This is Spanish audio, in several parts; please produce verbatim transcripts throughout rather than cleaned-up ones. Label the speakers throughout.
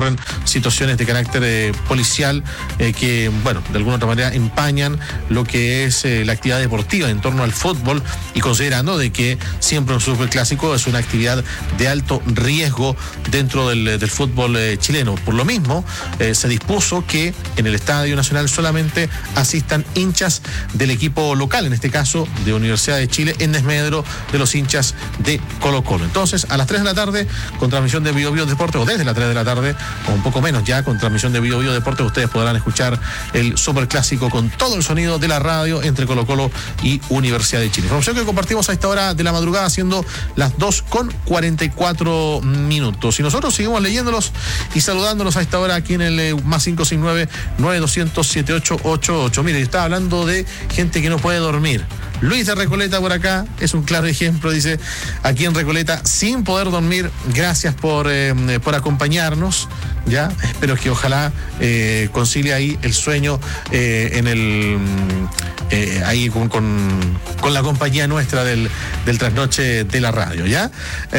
Speaker 1: ocurren situaciones de carácter eh, policial eh, que, bueno, de alguna otra manera empañan lo que es eh, la actividad deportiva en torno al fútbol, y considerando de que siempre un superclásico es una actividad de alto riesgo dentro del, del fútbol eh, chileno. Por lo mismo, eh, se dispuso que en el Estadio Nacional solamente asistan hinchas del equipo local, en este caso de Universidad de Chile, en desmedro de los hinchas de Colo-Colo. Entonces, a las tres de la tarde, con transmisión de Bio Bio Deportes, o desde las tres de la tarde, o un poco menos ya, con transmisión de Bio Bio Deportes, ustedes podrán escuchar el superclásico con todo el sonido de la radio entre Colo-Colo y Universidad de Chile. Información que compartimos a esta hora de la madrugada, siendo las dos con cuarenta y cuatro minutos. Y nosotros seguimos leyéndolos y saludándolos a esta hora aquí en el eh, más cinco seis nueve, nueve dos cero cero, siete ocho ocho ocho. Mire, yo estaba hablando de gente que no puede dormir. Luis de Recoleta por acá es un claro ejemplo, dice, aquí en Recoleta, sin poder dormir. Gracias por, eh, por acompañarnos, ya. Espero que ojalá eh, concilie ahí el sueño eh, en el eh, ahí con, con, con la compañía nuestra del, del trasnoche de la radio, ya.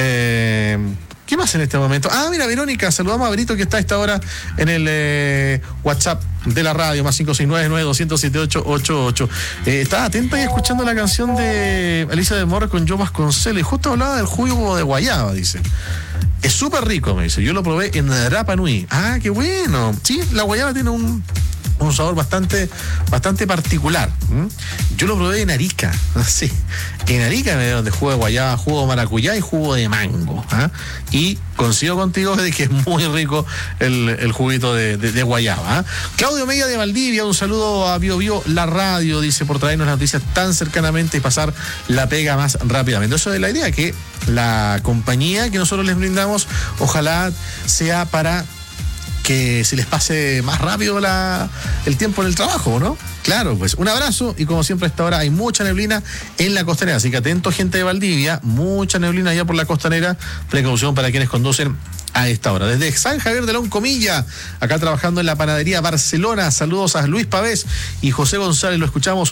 Speaker 1: Eh, ¿Qué más en este momento? Ah, mira, Verónica, saludamos a Benito que está a esta hora en el eh, WhatsApp de la radio, más cinco seis nueve, nueve dos cero cero, siete ocho ocho ocho. Eh, estaba atenta y escuchando la canción de Alicia de Morro con Joe Vasconcelos, y justo hablaba del jugo de guayaba, dice. Es súper rico, me dice. Yo lo probé en Rapa Nui. Ah, qué bueno. Sí, la guayaba tiene un... un sabor bastante, bastante particular. ¿Mm? Yo lo probé en Arica, sí. En Arica me dieron de jugo de guayaba, jugo de maracuyá y jugo de mango. ¿Ah? Y coincido contigo de que es muy rico el, el juguito de, de, de guayaba. ¿Ah? Claudio Mella de Valdivia, un saludo a Bio Bio, la radio, dice, por traernos las noticias tan cercanamente y pasar la pega más rápidamente. Eso es la idea, que la compañía que nosotros les brindamos, ojalá sea para que se les pase más rápido la, el tiempo en el trabajo, ¿no? Claro, pues un abrazo, y como siempre a esta hora hay mucha neblina en la costanera, así que atento, gente de Valdivia, mucha neblina allá por la costanera, precaución para quienes conducen a esta hora. Desde San Javier de León, Comilla, acá trabajando en la panadería Barcelona, saludos a Luis Pavés y José González, lo escuchamos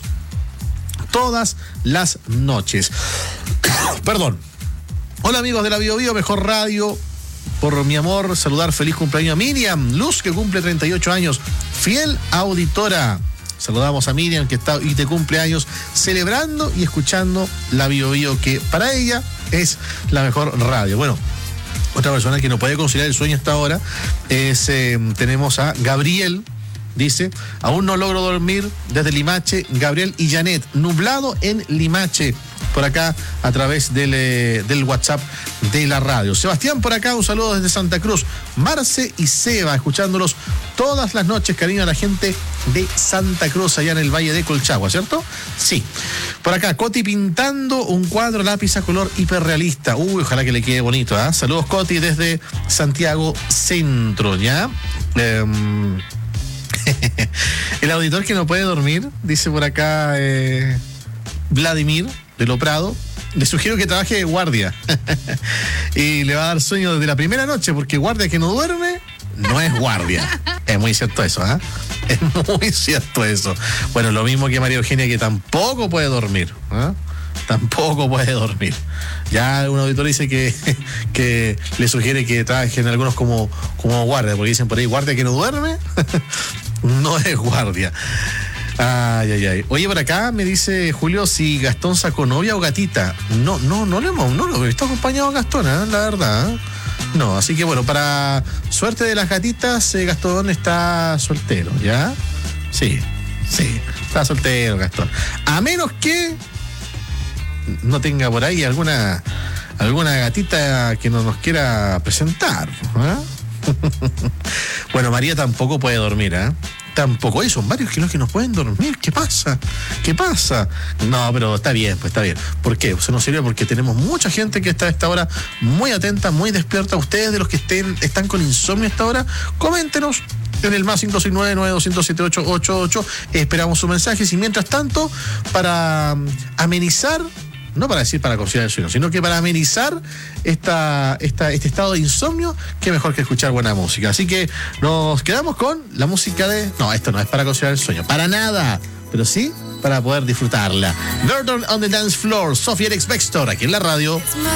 Speaker 1: todas las noches. Perdón. Hola amigos de la Bio Bio, mejor radio. Por mi amor, saludar feliz cumpleaños a Miriam Luz, que cumple treinta y ocho años, fiel auditora. Saludamos a Miriam, que está y de cumpleaños, celebrando y escuchando la Bio Bio, que para ella es la mejor radio. Bueno, otra persona que no puede conciliar el sueño hasta ahora es, eh, tenemos a Gabriel. Dice, aún no logro dormir desde Limache, Gabriel y Janet, nublado en Limache, por acá a través del, eh, del WhatsApp de la radio. Sebastián por acá, un saludo desde Santa Cruz. Marce y Seba, escuchándolos todas las noches, cariño a la gente de Santa Cruz, allá en el Valle de Colchagua, ¿cierto? Sí. Por acá, Coti pintando un cuadro lápiz a color hiperrealista. Uy, ojalá que le quede bonito, ¿ah? ¿eh? Saludos, Coti, desde Santiago Centro, ¿ya? Eh, el auditor que no puede dormir, dice por acá eh, Vladimir de Lo Prado, le sugiero que trabaje de guardia y le va a dar sueño desde la primera noche, porque guardia que no duerme no es guardia. Es muy cierto eso, ¿ah? ¿eh? Es muy cierto eso. Bueno, lo mismo que María Eugenia, que tampoco puede dormir, ¿eh? Tampoco puede dormir. Ya un auditor dice que, que le sugiere que trabajen algunos como, como guardia, porque dicen por ahí, guardia que no duerme, no es guardia. Ay, ay, ay. Oye, por acá me dice Julio si Gastón sacó novia o gatita. No, no, no lo hemos, no lo he visto acompañado a Gastón, ¿eh? La verdad. ¿eh? No, así que bueno, para suerte de las gatitas, eh, Gastón está soltero, ¿ya? Sí, sí, está soltero Gastón. A menos que no tenga por ahí alguna alguna gatita que no nos quiera presentar, ¿eh? Bueno, María tampoco puede dormir, ¿eh? Tampoco. Oye, son varios que los que nos pueden dormir. ¿Qué pasa? ¿Qué pasa? No, pero está bien, pues está bien. ¿Por qué? Se nos sirve porque tenemos mucha gente que está a esta hora muy atenta, muy despierta. Ustedes, de los que estén están con insomnio a esta hora, coméntenos en el más cinco seis nueve, nueve dos cero cero, siete ocho ocho ocho. Esperamos sus mensajes, y mientras tanto, para amenizar, no para decir para conciliar el sueño, sino que para amenizar esta, esta, este estado de insomnio, qué mejor que escuchar buena música. Así que nos quedamos con la música de... No, esto no es para conciliar el sueño, para nada, pero sí para poder disfrutarla. Murder on the Dance Floor, Sofía Alex Bextor, aquí en la radio.